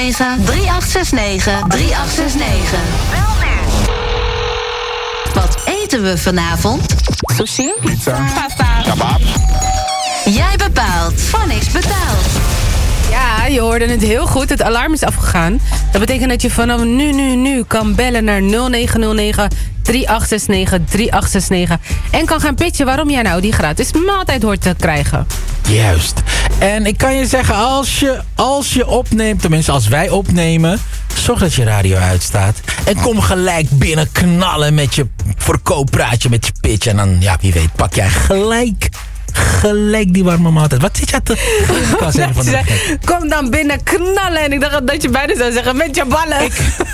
3869 3869. Wat eten we vanavond? Sushi? Pizza. Pasta. Kebab. Jij bepaalt. Phonics betaalt. Ja, je hoorde het heel goed. Het alarm is afgegaan. Dat betekent dat je vanaf nu kan bellen naar 0909 3869 3869. En kan gaan pitchen waarom jij nou die gratis maaltijd hoort te krijgen. Juist. En ik kan je zeggen, als je opneemt, tenminste als wij opnemen, zorg dat je radio uitstaat. En kom gelijk binnen knallen met je verkooppraatje, met je pitch. En dan, ja, wie weet, pak jij gelijk die warme maaltijd. Wat zit jij te... Kom dan binnen knallen. En ik dacht dat je bijna zou zeggen, met je ballen.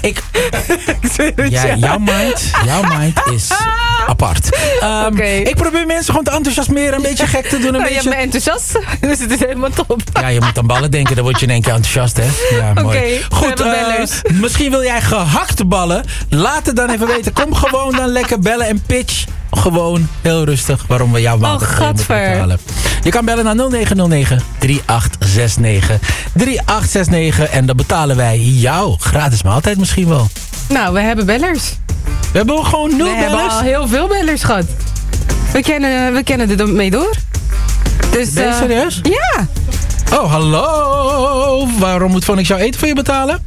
Jouw mind is apart. Okay. Ik probeer mensen gewoon te enthousiasmeren, een beetje gek te doen. Je bent enthousiast, dus het is helemaal top. Ja, je moet aan ballen denken, dan word je in één keer enthousiast, hè? Ja, mooi. Goed, misschien wil jij gehaktballen ballen. Laat het dan even weten. Kom gewoon dan lekker bellen en pitch. Gewoon heel rustig waarom we jouw maaltijd moeten betalen. Je kan bellen naar 0909 3869 3869 en dan betalen wij jouw gratis maaltijd misschien wel. Nou, we hebben bellers. We hebben gewoon 0 bellers. We hebben al heel veel bellers gehad. We kennen er mee door. Dus, ben je serieus? Ja. Oh, hallo. Waarom moet Phonics jouw eten voor je betalen?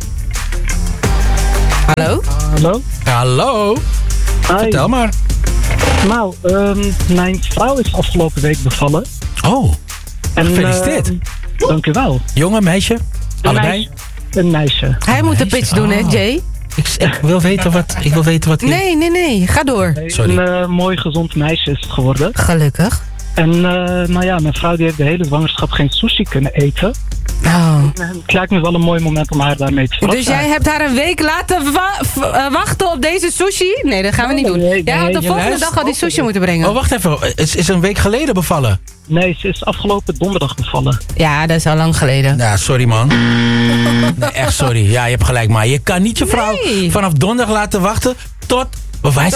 Hallo? Hallo? Hallo. Hi. Vertel maar. Nou, mijn vrouw is afgelopen week bevallen. Oh, gefeliciteerd. Dank u wel. Jongen, meisje? Allebei? Een meisje. Hij moet de pitch doen, hè, Jay? Ik wil weten wat... Nee. Ga door. Sorry. Een mooi gezond meisje is het geworden. Gelukkig. En nou ja, mijn vrouw die heeft de hele zwangerschap geen sushi kunnen eten. Oh. Het lijkt me wel een mooi moment om haar daarmee te verrassen. Dus jij hebt haar een week laten wachten op deze sushi? Nee, dat gaan we niet doen. Jij had de volgende dag al die sushi moeten brengen. Oh, wacht even. Is een week geleden bevallen? Nee, ze is afgelopen donderdag bevallen. Ja, dat is al lang geleden. Ja, sorry man. Nee, echt sorry. Ja, je hebt gelijk, maar je kan niet je vrouw vanaf donderdag laten wachten tot... Hij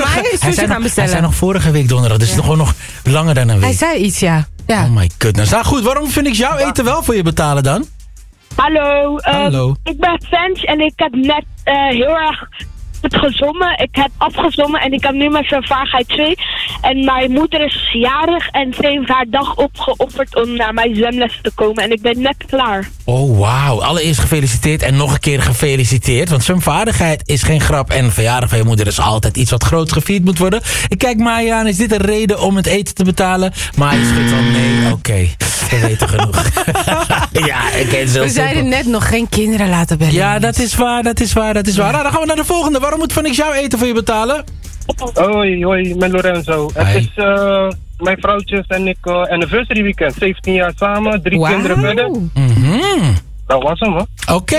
zijn nog vorige week donderdag, dus gewoon nog langer dan een week. Hij zei iets, ja. Oh my goodness. Nou goed, waarom vind ik jouw eten wel voor je betalen dan? Hallo. Hallo. Ik ben Fans en ik heb net heel erg goed gezongen. Ik heb afgezongen en ik heb nu mijn vaardigheid 2. En mijn moeder is jarig en ze heeft haar dag opgeofferd om naar mijn zwemles te komen. En ik ben net klaar. Oh, wauw. Allereerst gefeliciteerd en nog een keer gefeliciteerd. Want zwemvaardigheid is geen grap en verjaardag van je moeder is altijd iets wat groot gevierd moet worden. Ik kijk Maya aan, is dit een reden om het eten te betalen? Maya schudt al nee, oké. We weten genoeg. Ja, ik weet het. We zeiden net nog geen kinderen laten bellen. Ja, dat is waar. Nou, dan gaan we naar de volgende. Waarom moet Phonics jouw eten voor je betalen? Hoi, ik ben Lorenzo. Hi. Het is mijn vrouwtjes en ik anniversary weekend. 17 jaar samen, 3 kinderen verder. Dat was hem, hoor. Oké,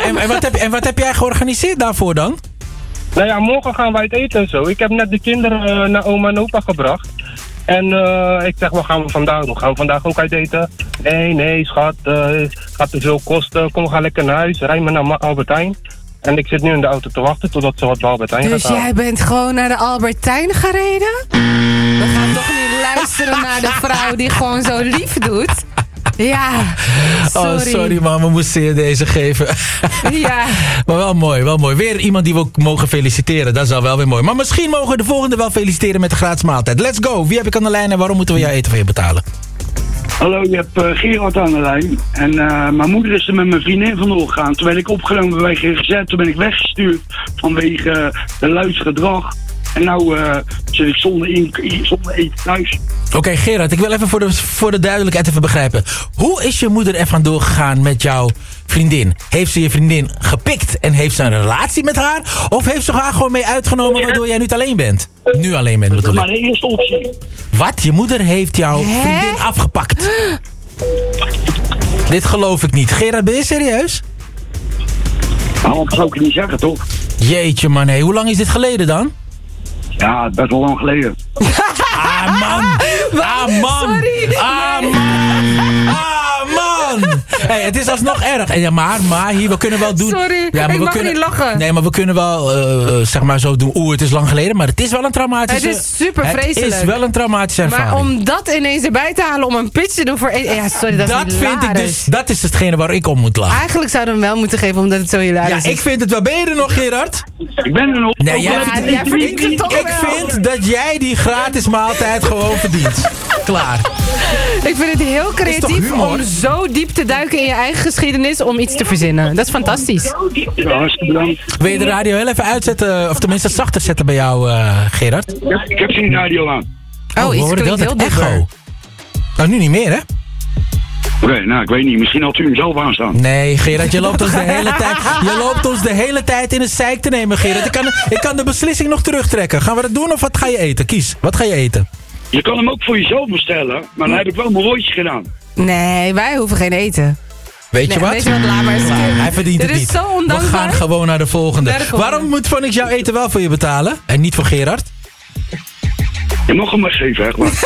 en wat heb jij georganiseerd daarvoor dan? Nou ja, morgen gaan wij het eten en zo. Ik heb net de kinderen naar oma en opa gebracht. En ik zeg, wat gaan we vandaag doen? Gaan we vandaag ook uit eten? Nee, schat. Gaat te veel kosten. Kom, ga lekker naar huis. Rij me naar Albertijn. En ik zit nu in de auto te wachten totdat ze wat bij Albertijn gaat halen. Dus jij bent gewoon naar de Albertijn gereden? We gaan toch niet luisteren naar de vrouw die gewoon zo lief doet? Ja, sorry. Oh, sorry man, we moesten je deze geven. Ja. Maar wel mooi. Weer iemand die we mogen feliciteren, dat is al wel weer mooi. Maar misschien mogen we de volgende wel feliciteren met de gratis maaltijd. Let's go. Wie heb ik aan de lijn en waarom moeten we jouw eten voor je betalen? Hallo, je hebt Gerard aan de lijn. En mijn moeder is er met mijn vriendin vandoor gegaan. Toen werd ik opgenomen bij GGZ. Toen ben ik weggestuurd vanwege luidgedrag. En nou zit ik zonder eten thuis. Oké, Gerard, ik wil even voor de duidelijkheid even begrijpen. Hoe is je moeder er vandoor gegaan met jouw vriendin? Heeft ze je vriendin gepikt en heeft ze een relatie met haar? Of heeft ze haar gewoon mee uitgenomen waardoor jij nu alleen bent? Nu alleen bent, bedoel ik. Maar de eerste optie. Wat? Je moeder heeft jouw vriendin afgepakt? Dit geloof ik niet. Gerard, ben je serieus? Nou, dat zou ik niet zeggen, toch? Jeetje man, hé. Hoe lang is dit geleden dan? Ja, best wel lang geleden. Ah man! Sorry. Ah man! Hey, het is alsnog erg. Ja, maar hier, we kunnen wel doen... Sorry, ja, maar ik mag niet lachen. Nee, maar we kunnen wel, zeg maar zo doen... het is lang geleden, maar het is wel een traumatische... Het is super vreselijk. Het is wel een traumatische ervaring. Maar om dat ineens erbij te halen, om een pitch te doen voor... Ja, sorry, dat is vind ik dus... Dat is hetgene waar ik om moet lachen. Eigenlijk zouden we hem wel moeten geven, omdat het zo hilarisch is. Ja, ik vind het wel. Ben je er nog, Gerard? Ik ben er nog. Nee, ik vind dat jij die gratis maaltijd gewoon verdient. Klaar. Ik vind het heel creatief om zo diep te duiken in je eigen geschiedenis om iets te verzinnen. Dat is fantastisch. Ja, hartstikke bedankt. Wil je de radio heel even uitzetten, of tenminste zachter zetten bij jou, Gerard? Ik heb geen radio aan. Oh, iets klinkt heel echo. Nou, nu niet meer, hè? Oké, nou, ik weet niet. Misschien had u hem zelf aanstaan. Nee, Gerard, je loopt ons de hele tijd in de zeik te nemen, Gerard. Ik kan de beslissing nog terugtrekken. Gaan we dat doen of wat ga je eten? Kies, wat ga je eten? Je kan hem ook voor jezelf bestellen, maar dan heb ik wel mijn rooitjes gedaan. Nee, wij hoeven geen eten. Weet je wat? Weet je wat, laat maar eens. Hij verdient het niet. Dit is zo ondankbaar. We gaan gewoon naar de volgende. Waarom moet Phonix jouw eten wel voor je betalen? En niet voor Gerard? Je mag hem maar geven, echt maar.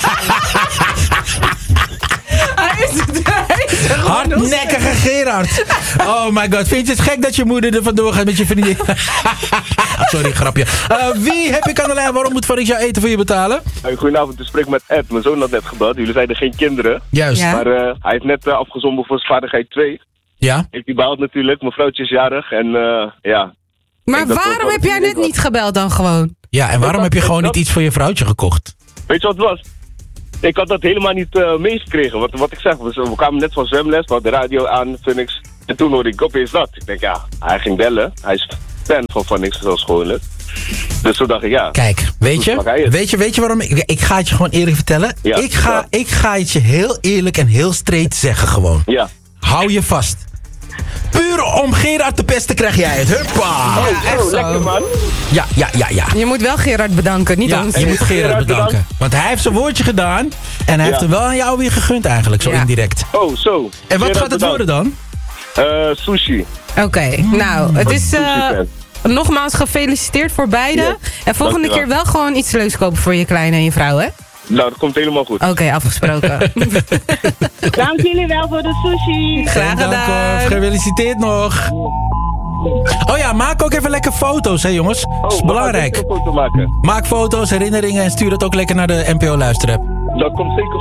Hardnekkige Gerard. Oh my god. Vind je het gek dat je moeder er vandoor gaat met je vriendin? Sorry, grapje. Wie heb ik aan de lijn? Waarom moet Phonix jouw eten voor je betalen? Goedenavond, ik spreek met Ed. Mijn zoon had net gebeld. Jullie zeiden geen kinderen. Juist. Ja. Maar hij heeft net afgezongen voor zijn vaardigheid 2. Ja? Heeft hij behaald natuurlijk. Mijn vrouwtje is jarig. En ja. Maar waarom heb jij net niet gebeld dan gewoon? Ja, en waarom heb je gewoon niet iets voor je vrouwtje gekocht? Weet je wat het was? Ik had dat helemaal niet meegekregen. Wat ik zeg, we kwamen net van zwemles. We hadden de radio aan, Phonix. En toen hoorde ik opeens dat. Ik denk, ja, hij ging bellen. Hij is fan van Phonix, zoals gewoonlijk. Dus toen dacht ik, ja. Kijk, weet je waarom? Ik ga het je gewoon eerlijk vertellen. Ja, ik ga het je heel eerlijk en heel straight zeggen gewoon. Ja. Hou je vast. Puur om Gerard te pesten krijg jij het. Huppa! Oh, lekker man. Ja. Je moet wel Gerard bedanken, niet ons. Je moet Gerard bedanken. Want hij heeft zijn woordje gedaan. En hij heeft hem wel aan jou weer gegund eigenlijk, zo indirect. Oh, zo. En wat gaat het worden dan? Sushi. Oké, nou, het is... nogmaals gefeliciteerd voor beiden. Ja. En volgende keer wel gewoon iets leuks kopen voor je kleine en je vrouw, hè? Nou, dat komt helemaal goed. Oké, afgesproken. Dank jullie wel voor de sushi. Graag gedaan. Gefeliciteerd nog. Oh ja, maak ook even lekker foto's, hè jongens. Dat is belangrijk. Een foto maken. Maak foto's, herinneringen en stuur dat ook lekker naar de NPO Luisterapp. Dat komt zeker